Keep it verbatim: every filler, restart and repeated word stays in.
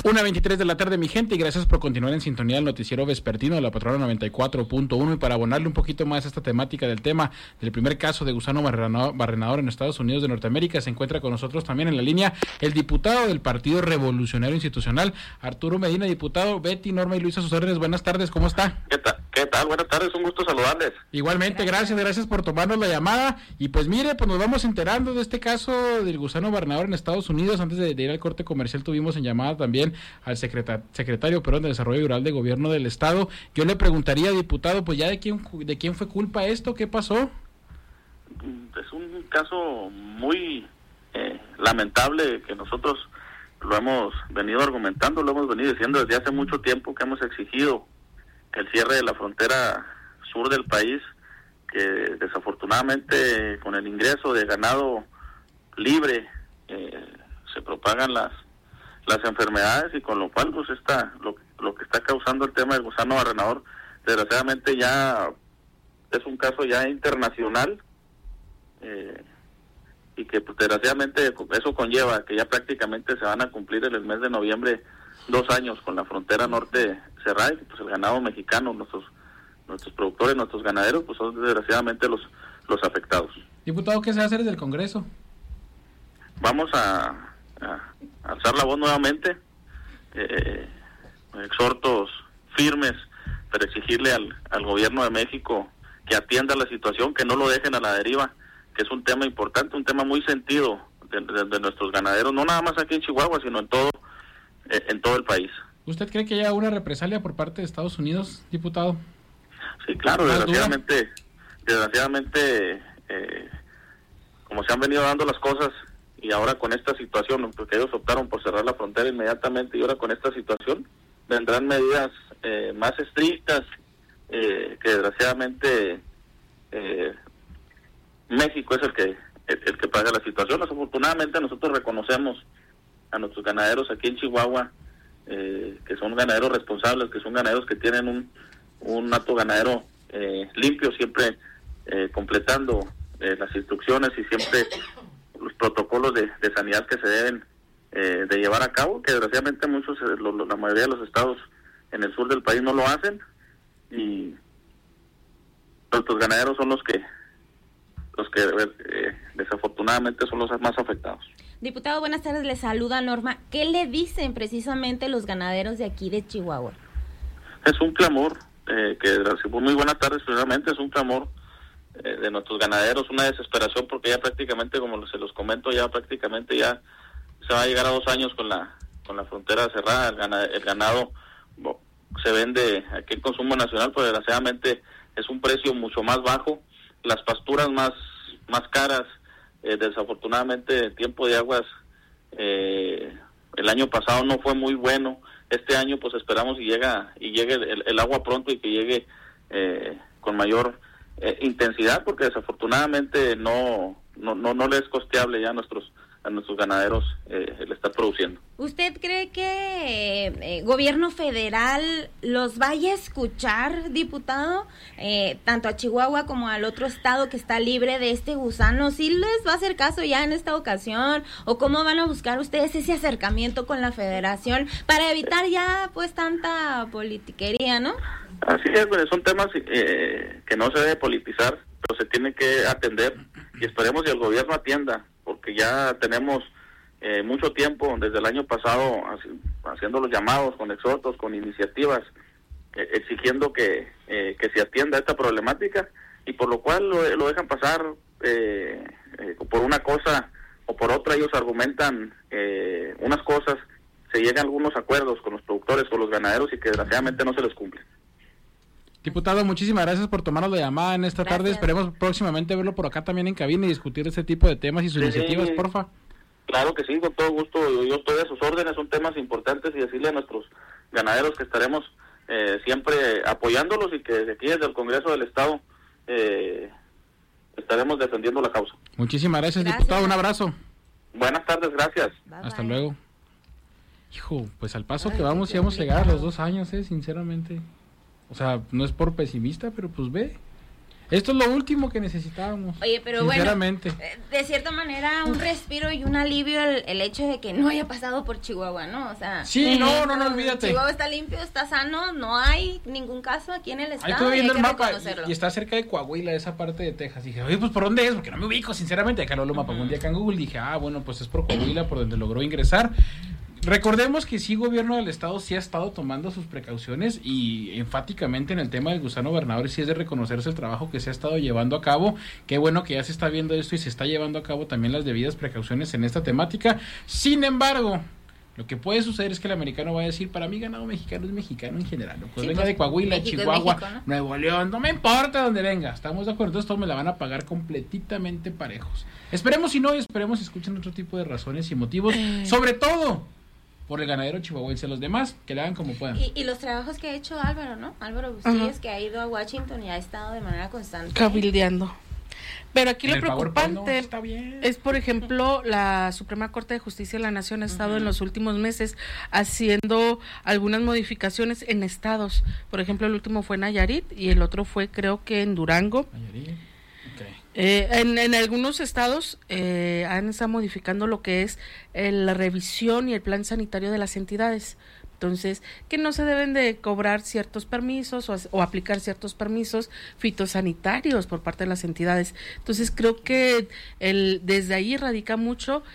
una veintitrés de la tarde, mi gente, y gracias por continuar en sintonía del noticiero vespertino de la Patrona noventa y cuatro punto uno. Y para abonarle un poquito más a esta temática del tema del primer caso de gusano barrenador en Estados Unidos de Norteamérica, se encuentra con nosotros también en la línea el diputado del Partido Revolucionario Institucional, Arturo Medina. Diputado, Betty, Norma y Luisa, sus órdenes, buenas tardes, ¿cómo está? ¿Qué tal? ¿Qué tal? Buenas tardes, un gusto saludarles. Igualmente, gracias, gracias por tomarnos la llamada. Y pues mire, pues nos vamos enterando de este caso del gusano barrenador en Estados Unidos. Antes de, de ir al corte comercial tuvimos en llamada también al secretario, secretario perdón, de Desarrollo Rural de Gobierno del Estado. Yo le preguntaría, diputado, pues ya de quién, de quién fue culpa esto, ¿qué pasó? Es un caso muy eh, lamentable que nosotros lo hemos venido argumentando, lo hemos venido diciendo desde hace mucho tiempo, que hemos exigido que el cierre de la frontera sur del país, que desafortunadamente con el ingreso de ganado libre eh, se propagan las las enfermedades, y con lo cual pues está lo, lo que está causando el tema del gusano barrenador, desgraciadamente ya es un caso ya internacional, eh, y que pues, desgraciadamente eso conlleva que ya prácticamente se van a cumplir en el mes de noviembre dos años con la frontera norte cerrada, y pues el ganado mexicano, nuestros nuestros productores, nuestros ganaderos, pues son desgraciadamente los los afectados. Diputado, ¿qué se va a hacer desde el Congreso? Vamos a, a alzar la voz nuevamente, eh, exhortos firmes para exigirle al, al gobierno de México que atienda la situación, que no lo dejen a la deriva, que es un tema importante, un tema muy sentido de, de, de nuestros ganaderos, no nada más aquí en Chihuahua, sino en todo eh, en todo el país. ¿Usted cree que haya una represalia por parte de Estados Unidos, diputado? Sí, claro, desgraciadamente, desgraciadamente, eh, como se han venido dando las cosas, y ahora con esta situación, porque ellos optaron por cerrar la frontera inmediatamente, y ahora con esta situación vendrán medidas eh, más estrictas, eh, que desgraciadamente eh, México es el que el, el que paga la situación. Desafortunadamente nosotros reconocemos a nuestros ganaderos aquí en Chihuahua, eh, que son ganaderos responsables, que son ganaderos que tienen un un hato ganadero eh, limpio, siempre eh, completando eh, las instrucciones y siempre los protocolos de, de sanidad que se deben eh, de llevar a cabo, que desgraciadamente muchos, eh, lo, lo, la mayoría de los estados en el sur del país no lo hacen, y nuestros ganaderos son los que los que eh, desafortunadamente son los más afectados. Diputado, buenas tardes, le saluda Norma. ¿Qué le dicen precisamente los ganaderos de aquí de Chihuahua? Es un clamor, eh, que muy buenas tardes, primeramente, es un clamor eh, de nuestros ganaderos, una desesperación, porque ya prácticamente, como se los comento, ya prácticamente ya se va a llegar a dos años con la con la frontera cerrada. El ganado, el ganado bo, se vende aquí en consumo nacional, pero desgraciadamente es un precio mucho más bajo, las pasturas más más caras, eh, desafortunadamente el tiempo de aguas eh, el año pasado no fue muy bueno. Este año pues esperamos y llega y llegue el, el agua pronto, y que llegue eh, con mayor eh, intensidad, porque desafortunadamente no no no no le es costeable ya a nuestros a nuestros ganaderos eh, el estar produciendo. ¿Usted cree que eh, gobierno federal los vaya a escuchar, diputado? Eh, tanto a Chihuahua como al otro estado que está libre de este gusano, ¿sí les va a hacer caso ya en esta ocasión? ¿O cómo van a buscar ustedes ese acercamiento con la federación para evitar ya pues tanta politiquería, no? Así es, son temas eh, que no se debe politizar, pero se tiene que atender, y esperemos que el gobierno atienda, porque ya tenemos eh, mucho tiempo, desde el año pasado, haci- haciendo los llamados con exhortos, con iniciativas, eh, exigiendo que eh, que se atienda esta problemática, y por lo cual lo, lo dejan pasar eh, eh, por una cosa o por otra. Ellos argumentan eh, unas cosas, se llegan a algunos acuerdos con los productores, con los ganaderos, y que desgraciadamente no se les cumplen. Diputado, muchísimas gracias por tomarnos la llamada en esta Gracias. tarde. Esperemos próximamente verlo por acá también en cabina y discutir este tipo de temas y sus Sí, iniciativas, sí. porfa. Claro que sí, con todo gusto. Yo, yo estoy a sus órdenes, son temas importantes, y decirle a nuestros ganaderos que estaremos eh, siempre apoyándolos, y que desde aquí, desde el Congreso del Estado, eh, estaremos defendiendo la causa. Muchísimas gracias, Gracias. diputado. Un abrazo. Buenas tardes, gracias. Bye, Hasta bye. luego. Hijo, pues al paso Ay, que vamos, qué sí vamos a llegar a los complicado. dos años, eh, sinceramente. O sea, no es por pesimista, pero pues ve. Esto es lo último que necesitábamos. Oye, pero sinceramente. bueno, de cierta manera un respiro y un alivio el, el hecho de que no haya pasado por Chihuahua, ¿no? O sea, sí, eh, no, no, no olvídate. Chihuahua está limpio, está sano, no hay ningún caso aquí en el estado. Ahí estuve viendo el mapa y, y está cerca de Coahuila, esa parte de Texas. Y dije, oye, pues ¿por dónde es? Porque no me ubico, sinceramente. Acá no lo mapa. Uh-huh. Un día acá en Google dije, ah, bueno, pues es por Coahuila, por donde logró ingresar. Recordemos que sí, gobierno del estado sí ha estado tomando sus precauciones y enfáticamente en el tema del gusano Bernador sí es de reconocerse el trabajo que se ha estado llevando a cabo. Qué bueno que ya se está viendo esto y se está llevando a cabo también las debidas precauciones en esta temática. Sin embargo, lo que puede suceder es que el americano va a decir, para mí ganado mexicano es mexicano en general. Pues sí, venga pues, de Coahuila, México Chihuahua, México, ¿no? Nuevo León, no me importa dónde venga, estamos de acuerdo, entonces todos me la van a pagar completamente parejos. Esperemos y no, y esperemos escuchen otro tipo de razones y motivos, sobre todo por el ganadero chihuahuense, los demás que le hagan como puedan. Y, y los trabajos que ha hecho Álvaro, ¿no? Álvaro Bustillos, uh-huh. que ha ido a Washington y ha estado de manera constante. Cabildeando. Pero aquí lo preocupante no, es, por ejemplo, la Suprema Corte de Justicia de la Nación ha estado uh-huh. en los últimos meses haciendo algunas modificaciones en estados. Por ejemplo, el último fue en Nayarit y el otro fue, creo que en Durango. Nayarit. Okay. Eh, en, en algunos estados eh, han estado modificando lo que es eh, la revisión y el plan sanitario de las entidades. Entonces, que no se deben de cobrar ciertos permisos o, o aplicar ciertos permisos fitosanitarios por parte de las entidades. Entonces, creo que el desde ahí radica mucho